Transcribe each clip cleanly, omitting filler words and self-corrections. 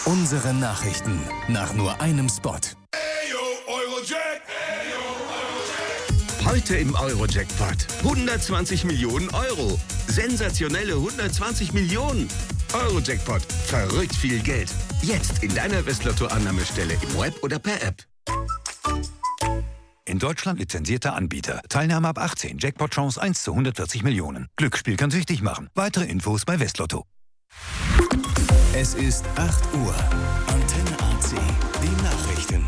Unsere Nachrichten nach nur einem Spot. Heute im Euro-Jackpot 120 Millionen Euro. Sensationelle 120 Millionen. Euro-Jackpot. Verrückt viel Geld. Jetzt in deiner Westlotto-Annahmestelle im Web oder per App. In Deutschland lizenzierter Anbieter. Teilnahme ab 18. Jackpot-Chance 1 zu 140 Millionen. Glücksspiel kann süchtig machen. Weitere Infos bei Westlotto. Es ist 8 Uhr. Antenne AC. Die Nachrichten.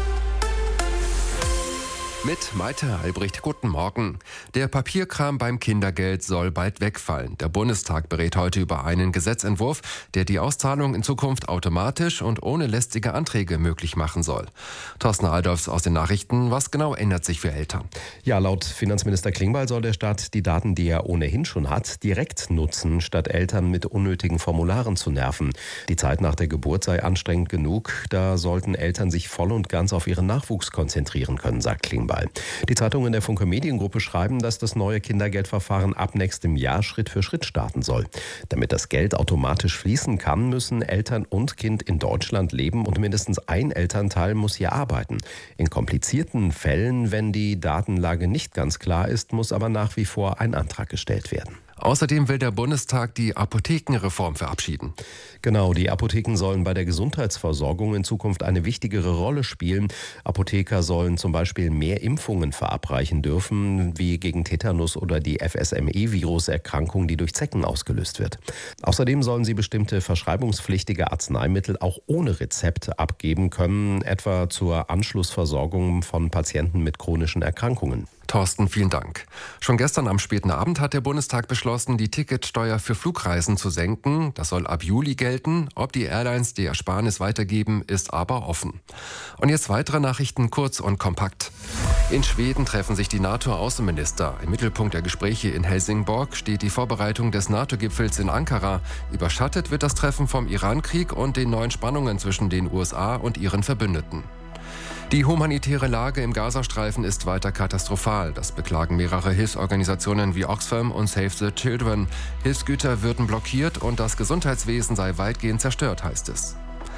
Mit Maite Albrecht, guten Morgen. Der Papierkram beim Kindergeld soll bald wegfallen. Der Bundestag berät heute über einen Gesetzentwurf, der die Auszahlung in Zukunft automatisch und ohne lästige Anträge möglich machen soll. Thorsten Aldorfs aus den Nachrichten. Was genau ändert sich für Eltern? Ja, laut Finanzminister Klingbeil soll der Staat die Daten, die er ohnehin schon hat, direkt nutzen, statt Eltern mit unnötigen Formularen zu nerven. Die Zeit nach der Geburt sei anstrengend genug. Da sollten Eltern sich voll und ganz auf ihren Nachwuchs konzentrieren können, sagt Klingbeil. Die Zeitungen der Funke Mediengruppe schreiben, dass das neue Kindergeldverfahren ab nächstem Jahr Schritt für Schritt starten soll. Damit das Geld automatisch fließen kann, müssen Eltern und Kind in Deutschland leben und mindestens ein Elternteil muss hier arbeiten. In komplizierten Fällen, wenn die Datenlage nicht ganz klar ist, muss aber nach wie vor ein Antrag gestellt werden. Außerdem will der Bundestag die Apothekenreform verabschieden. Genau, die Apotheken sollen bei der Gesundheitsversorgung in Zukunft eine wichtigere Rolle spielen. Apotheker sollen zum Beispiel mehr Impfungen verabreichen dürfen, wie gegen Tetanus oder die FSME-Viruserkrankung, die durch Zecken ausgelöst wird. Außerdem sollen sie bestimmte verschreibungspflichtige Arzneimittel auch ohne Rezept abgeben können, etwa zur Anschlussversorgung von Patienten mit chronischen Erkrankungen. Thorsten, vielen Dank. Schon gestern am späten Abend hat der Bundestag beschlossen, die Ticketsteuer für Flugreisen zu senken. Das soll ab Juli gelten. Ob die Airlines die Ersparnis weitergeben, ist aber offen. Und jetzt weitere Nachrichten, kurz und kompakt. In Schweden treffen sich die NATO-Außenminister. Im Mittelpunkt der Gespräche in Helsingborg steht die Vorbereitung des NATO-Gipfels in Ankara. Überschattet wird das Treffen vom Iran-Krieg und den neuen Spannungen zwischen den USA und ihren Verbündeten. Die humanitäre Lage im Gazastreifen ist weiter katastrophal. Das beklagen mehrere Hilfsorganisationen wie Oxfam und Save the Children. Hilfsgüter würden blockiert und das Gesundheitswesen sei weitgehend zerstört, heißt es.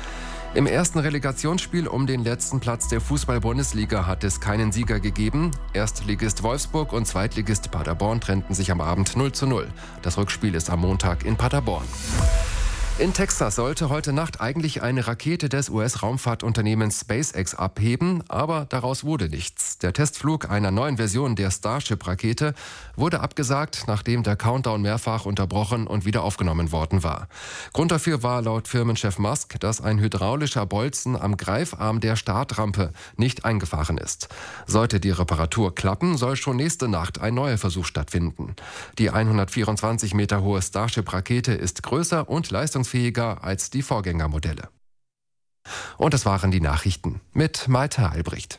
Im ersten Relegationsspiel um den letzten Platz der Fußball-Bundesliga hat es keinen Sieger gegeben. Erstligist Wolfsburg und Zweitligist Paderborn trennten sich am Abend 0:0. Das Rückspiel ist am Montag in Paderborn. In Texas sollte heute Nacht eigentlich eine Rakete des US-Raumfahrtunternehmens SpaceX abheben, aber daraus wurde nichts. Der Testflug einer neuen Version der Starship-Rakete wurde abgesagt, nachdem der Countdown mehrfach unterbrochen und wieder aufgenommen worden war. Grund dafür war laut Firmenchef Musk, dass ein hydraulischer Bolzen am Greifarm der Startrampe nicht eingefahren ist. Sollte die Reparatur klappen, soll schon nächste Nacht ein neuer Versuch stattfinden. Die 124 Meter hohe Starship-Rakete ist größer und leistungsfähiger als die Vorgängermodelle. Und das waren die Nachrichten mit Maite Albrecht.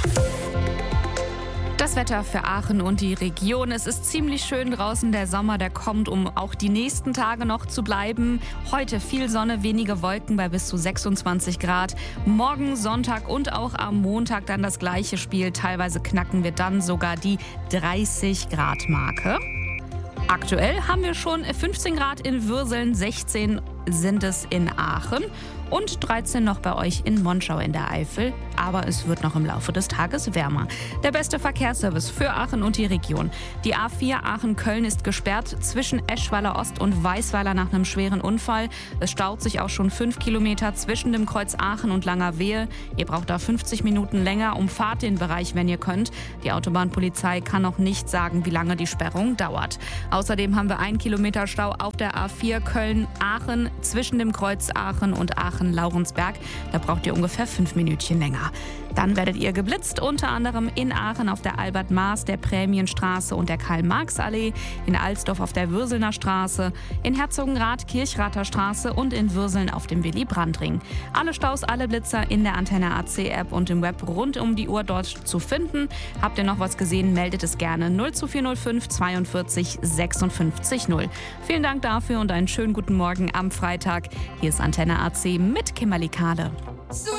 Das Wetter für Aachen und die Region. Es ist ziemlich schön draußen. Der Sommer, der kommt, um auch die nächsten Tage noch zu bleiben. Heute viel Sonne, wenige Wolken bei bis zu 26 Grad. Morgen, Sonntag und auch am Montag dann das gleiche Spiel. Teilweise knacken wir dann sogar die 30 Grad Marke. Aktuell haben wir schon 15 Grad in Würseln, 16 sind es in Aachen und 13 noch bei euch in Monschau in der Eifel. Aber es wird noch im Laufe des Tages wärmer. Der beste Verkehrsservice für Aachen und die Region. Die A4 Aachen-Köln ist gesperrt zwischen Eschweiler Ost und Weißweiler nach einem schweren Unfall. Es staut sich auch schon 5 Kilometer zwischen dem Kreuz Aachen und Langerwehe. Ihr braucht da 50 Minuten länger. Umfahrt den Bereich, wenn ihr könnt. Die Autobahnpolizei kann noch nicht sagen, wie lange die Sperrung dauert. Außerdem haben wir 1 Kilometer Stau auf der A4 Köln-Aachen zwischen dem Kreuz Aachen und Aachen-Laurensberg. Da braucht ihr ungefähr 5 Minütchen länger. Dann werdet ihr geblitzt, unter anderem in Aachen auf der Albert-Maas, der Prämienstraße und der Karl-Marx-Allee, in Alsdorf auf der Würselner Straße, in Herzogenrath, Kirchrather Straße und in Würseln auf dem Willy-Brandt-Ring. Alle Staus, alle Blitzer in der Antenne AC-App und im Web rund um die Uhr dort zu finden. Habt ihr noch was gesehen, meldet es gerne 02405 42 56 0. Vielen Dank dafür und einen schönen guten Morgen am Freitag. Hier ist Antenne AC mit Kimberly Kahle.